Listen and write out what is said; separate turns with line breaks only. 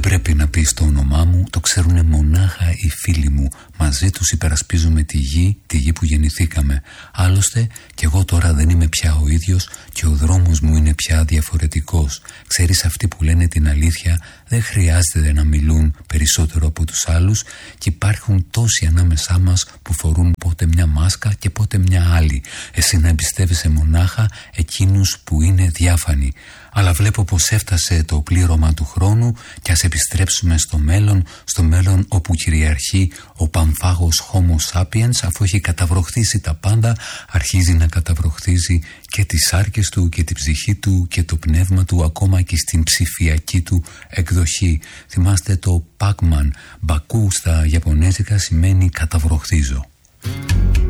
πρέπει να πεις το όνομά μου, το ξέρουνε μονάχα οι φίλοι μου. Μαζί τους υπερασπίζομαι τη γη που γεννηθήκαμε. Άλλωστε κι εγώ τώρα δεν είμαι πια ο ίδιος και ο δρόμος μου είναι πια διαφορετικός. Ξέρεις, αυτοί που λένε την αλήθεια δεν χρειάζεται να μιλούν περισσότερο από τους άλλους και υπάρχουν τόσοι ανάμεσά μας που φορούν πότε μια μάσκα και πότε μια άλλη. Εσύ να εμπιστεύεσαι μονάχα εκείνους που είναι διάφανοι. Αλλά βλέπω πως έφτασε το πλήρωμα του χρόνου και ας επιστρέψουμε στο μέλλον όπου κυριαρχεί ο πανφάγος Homo sapiens, αφού έχει καταβροχθίσει τα πάντα, αρχίζει να καταβροχθίζει και τις σάρκες του και την ψυχή του και το πνεύμα του, ακόμα και στην ψηφιακή του εκδοχή. Θυμάστε το Pac-Man, μπακού στα Ιαπωνέζικα σημαίνει καταβροχθίζω.